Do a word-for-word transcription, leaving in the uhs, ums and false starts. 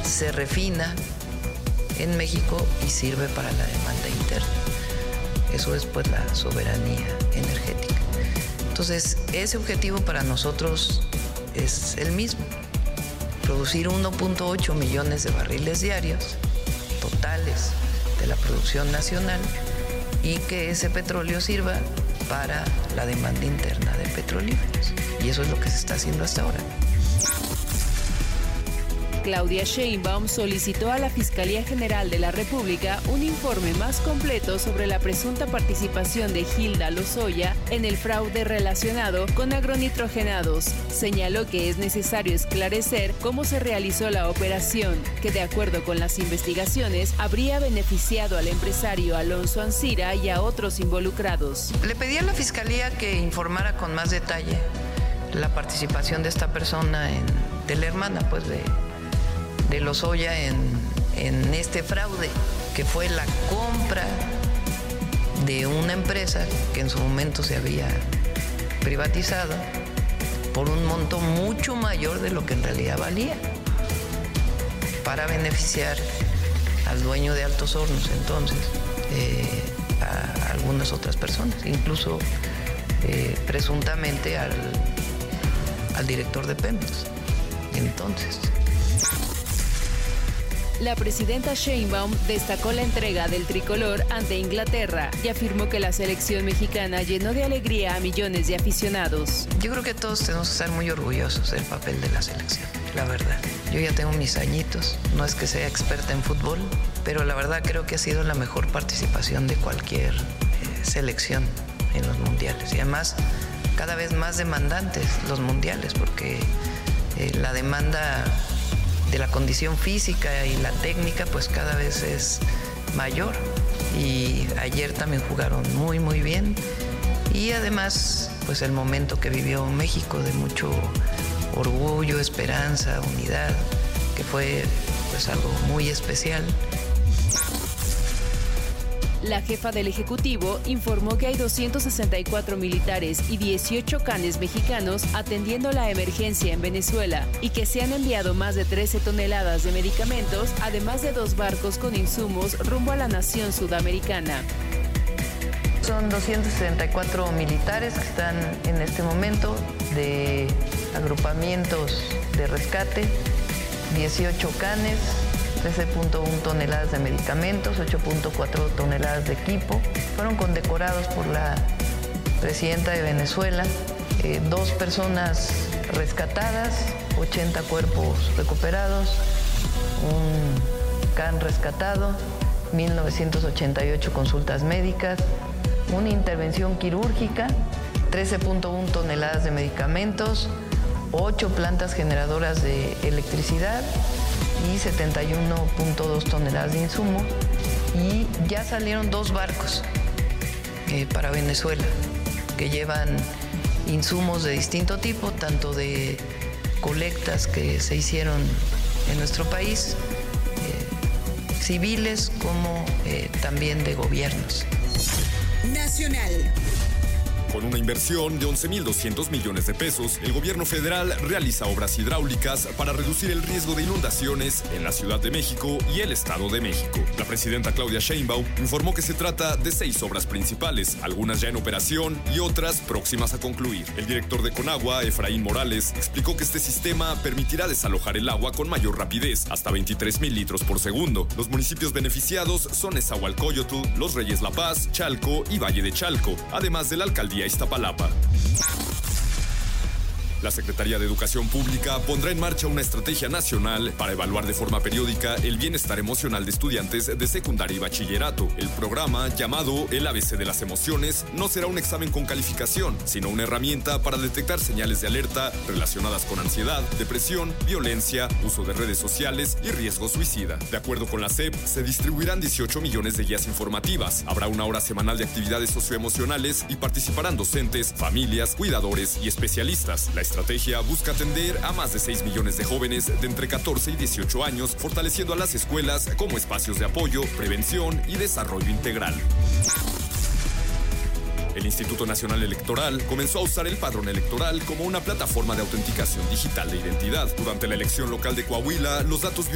se refina en México y sirve para la demanda interna. Eso es pues la soberanía energética. Entonces, ese objetivo para nosotros es el mismo, producir uno punto ocho millones de barriles diarios totales de la producción nacional y que ese petróleo sirva para la demanda interna de petrolíferos. Y eso es lo que se está haciendo hasta ahora. Claudia Sheinbaum solicitó a la Fiscalía General de la República un informe más completo sobre la presunta participación de Hilda Lozoya en el fraude relacionado con agronitrogenados. Señaló que es necesario esclarecer cómo se realizó la operación, que de acuerdo con las investigaciones habría beneficiado al empresario Alonso Ancira y a otros involucrados. Le pedí a la Fiscalía que informara con más detalle la participación de esta persona, en, de la hermana pues de... de Lozoya en, en este fraude, que fue la compra de una empresa que en su momento se había privatizado por un monto mucho mayor de lo que en realidad valía, para beneficiar al dueño de Altos Hornos entonces, eh, a algunas otras personas, incluso eh, presuntamente al, al director de Pemex entonces. La presidenta Sheinbaum destacó la entrega del tricolor ante Inglaterra y afirmó que la selección mexicana llenó de alegría a millones de aficionados. Yo creo que todos tenemos que estar muy orgullosos del papel de la selección, la verdad. Yo ya tengo mis añitos, no es que sea experta en fútbol, pero la verdad creo que ha sido la mejor participación de cualquier eh, selección en los mundiales. Y además, cada vez más demandantes los mundiales, porque eh, la demanda de la condición física y la técnica pues cada vez es mayor, y ayer también jugaron muy muy bien, y además pues el momento que vivió México de mucho orgullo, esperanza, unidad, que fue pues algo muy especial. La jefa del Ejecutivo informó que hay doscientos sesenta y cuatro militares y dieciocho canes mexicanos atendiendo la emergencia en Venezuela y que se han enviado más de trece toneladas de medicamentos, además de dos barcos con insumos rumbo a la nación sudamericana. Son doscientos sesenta y cuatro militares que están en este momento de agrupamientos de rescate, dieciocho canes, trece punto uno toneladas de medicamentos, ocho punto cuatro toneladas de equipo. Fueron condecorados por la presidenta de Venezuela, eh, dos personas rescatadas, ochenta cuerpos recuperados, un can rescatado, mil novecientos ochenta y ocho consultas médicas, una intervención quirúrgica, trece punto uno toneladas de medicamentos, ocho plantas generadoras de electricidad y setenta y uno punto dos toneladas de insumos, y ya salieron dos barcos eh, para Venezuela que llevan insumos de distinto tipo, tanto de colectas que se hicieron en nuestro país, eh, civiles como eh, también de gobiernos. Nacional. Con una inversión de once mil doscientos millones de pesos, el gobierno federal realiza obras hidráulicas para reducir el riesgo de inundaciones en la Ciudad de México y el Estado de México. La presidenta Claudia Sheinbaum informó que se trata de seis obras principales, algunas ya en operación y otras próximas a concluir. El director de Conagua, Efraín Morales, explicó que este sistema permitirá desalojar el agua con mayor rapidez, hasta veintitrés mil litros por segundo. Los municipios beneficiados son Nezahualcóyotl, Los Reyes La Paz, Chalco y Valle de Chalco, además de la alcaldía Iztapalapa. La Secretaría de Educación Pública pondrá en marcha una estrategia nacional para evaluar de forma periódica el bienestar emocional de estudiantes de secundaria y bachillerato. El programa, llamado El A B C de las Emociones, no será un examen con calificación, sino una herramienta para detectar señales de alerta relacionadas con ansiedad, depresión, violencia, uso de redes sociales y riesgo suicida. De acuerdo con la S E P, se distribuirán dieciocho millones de guías informativas, habrá una hora semanal de actividades socioemocionales y participarán docentes, familias, cuidadores y especialistas. La estrategia busca atender a más de seis millones de jóvenes de entre catorce y dieciocho años, fortaleciendo a las escuelas como espacios de apoyo, prevención y desarrollo integral. El Instituto Nacional Electoral comenzó a usar el padrón electoral como una plataforma de autenticación digital de identidad. Durante la elección local de Coahuila, los datos